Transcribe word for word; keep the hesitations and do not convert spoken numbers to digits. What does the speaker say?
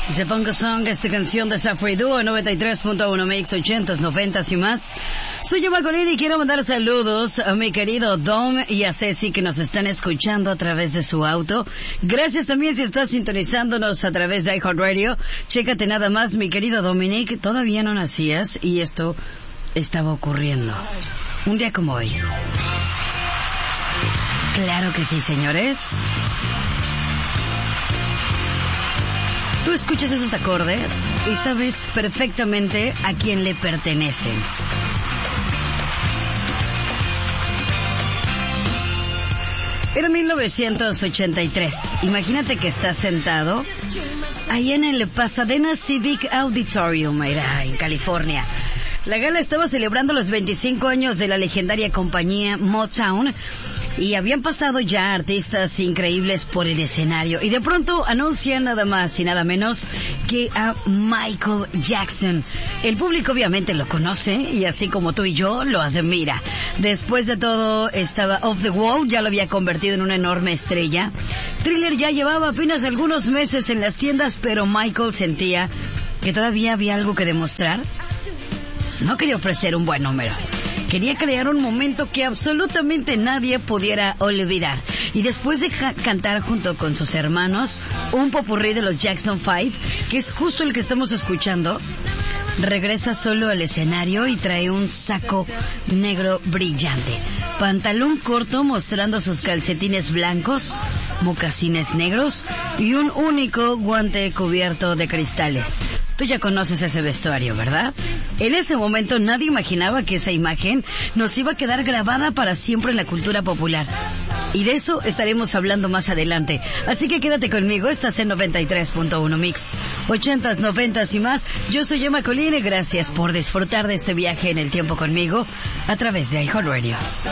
The Pongo Song, esta canción de Safari Duo, noventa y tres punto uno Mix, ochentas, noventas y más. Soy yo, Macolín, y quiero mandar saludos a mi querido Dom y a Ceci, que nos están escuchando a través de su auto. Gracias también si estás sintonizándonos a través de iHeartRadio. Chécate nada más, mi querido Dominic, todavía no nacías y esto estaba ocurriendo un día como hoy. Claro que sí, señores. Tú escuchas esos acordes y sabes perfectamente a quién le pertenecen. Era mil novecientos ochenta y tres. Imagínate que estás sentado ahí en el Pasadena Civic Auditorium, era en California. La gala estaba celebrando los veinticinco años de la legendaria compañía Motown y habían pasado ya artistas increíbles por el escenario y de pronto anuncian nada más y nada menos que a Michael Jackson. El público obviamente lo conoce y así como tú y yo lo admira. Después de todo estaba Off the Wall, ya lo había convertido en una enorme estrella. Thriller ya llevaba apenas algunos meses en las tiendas, pero Michael sentía que todavía había algo que demostrar. No quería ofrecer un buen número. Quería crear un momento que absolutamente nadie pudiera olvidar. Y después de ja- cantar junto con sus hermanos un popurrí de los Jackson Five, que es justo el que estamos escuchando, regresa solo al escenario y trae un saco negro brillante, pantalón corto mostrando sus calcetines blancos, mocasines negros y un único guante cubierto de cristales. Tú ya conoces ese vestuario, ¿verdad? En ese momento nadie imaginaba que esa imagen nos iba a quedar grabada para siempre en la cultura popular. Y de eso estaremos hablando más adelante. Así que quédate conmigo, estás en noventa y tres punto uno Mix. ochentas, noventas y más. Yo soy Emma Colline, gracias por disfrutar de este viaje en el tiempo conmigo a través de iHeartRadio.